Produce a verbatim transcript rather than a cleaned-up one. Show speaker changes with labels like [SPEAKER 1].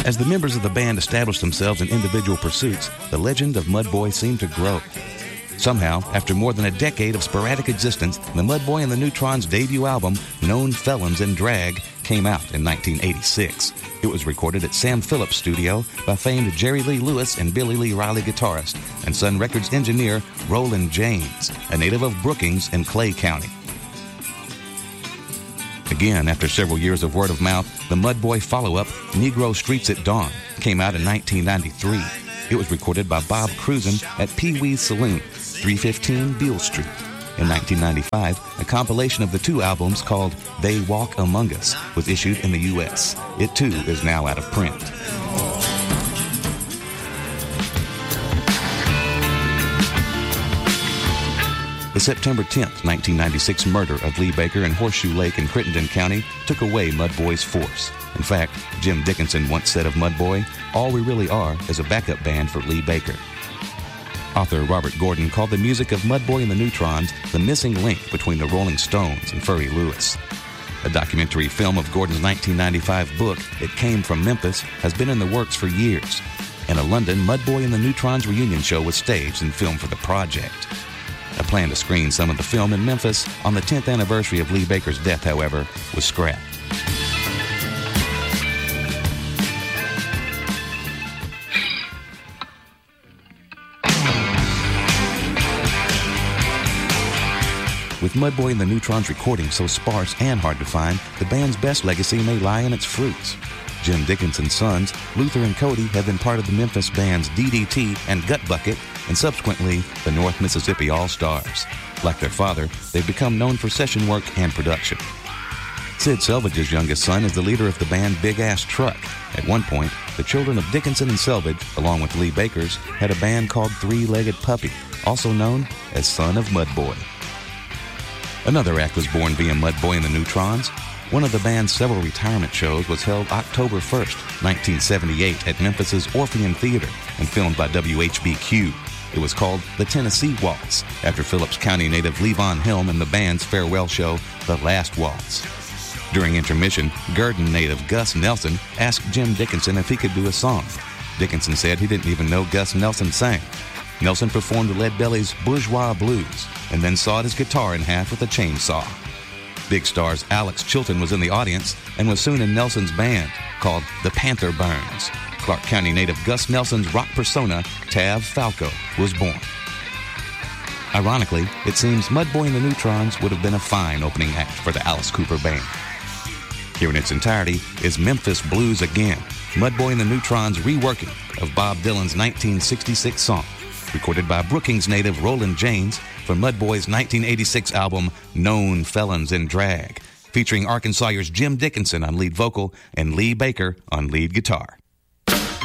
[SPEAKER 1] As the members of the band established themselves in individual pursuits, the legend of Mudboy seemed to grow. Somehow, after more than a decade of sporadic existence, the Mudboy and the Neutrons' debut album, Known Felons in Drag, came out in nineteen eighty-six. It was recorded at Sam Phillips' studio by famed Jerry Lee Lewis and Billy Lee Riley guitarist and Sun Records engineer Roland James, a native of Brookings in Clay County. Again, after several years of word of mouth, the Mudboy follow-up, Negro Streets at Dawn, came out in nineteen ninety-three. It was recorded by Bob Cruzen at Pee Wee's Saloon, three fifteen Beale Street. In nineteen ninety-five, a compilation of the two albums called They Walk Among Us was issued in the U S. It, too, is now out of print. The September tenth, nineteen ninety-six murder of Lee Baker in Horseshoe Lake in Crittenden County took away Mudboy's force. In fact, Jim Dickinson once said of Mudboy, "All we really are is a backup band for Lee Baker." Author Robert Gordon called the music of Mudboy and the Neutrons the missing link between the Rolling Stones and Furry Lewis. A documentary film of Gordon's nineteen ninety-five book, It Came From Memphis, has been in the works for years. In a London Mudboy and the Neutrons reunion show was staged and filmed for the project. A plan to screen some of the film in Memphis on the tenth anniversary of Lee Baker's death, however, was scrapped. With Mudboy and the Neutrons recording so sparse and hard to find, the band's best legacy may lie in its fruits. Jim Dickinson's sons, Luther and Cody, have been part of the Memphis bands D D T and Gut Bucket, and subsequently the North Mississippi All-Stars. Like their father, they've become known for session work and production. Sid Selvage's youngest son is the leader of the band Big Ass Truck. At one point, the children of Dickinson and Selvage, along with Lee Baker's, had a band called Three-Legged Puppy, also known as Son of Mudboy. Another act was born via Mudboy and the Neutrons. One of the band's several retirement shows was held October first, nineteen seventy-eight at Memphis's Orpheum Theater and filmed by W H B Q. It was called The Tennessee Waltz, after Phillips County native Levon Helm and the band's farewell show, The Last Waltz. During intermission, Gurdon native Gus Nelson asked Jim Dickinson if he could do a song. Dickinson said he didn't even know Gus Nelson sang. Nelson performed Lead Belly's Bourgeois Blues and then sawed his guitar in half with a chainsaw. Big Star's Alex Chilton was in the audience and was soon in Nelson's band called the Panther Burns. Clark County native Gus Nelson's rock persona, Tav Falco, was born. Ironically, it seems Mudboy and the Neutrons would have been a fine opening act for the Alice Cooper Band. Here in its entirety is Memphis Blues Again, Mudboy and the Neutrons' reworking of Bob Dylan's nineteen sixty-six song, recorded by Brookings native Roland James from Mudboy's nineteen eighty-six album Known Felons in Drag, featuring Arkansasers Jim Dickinson on lead vocal and Lee Baker on lead guitar.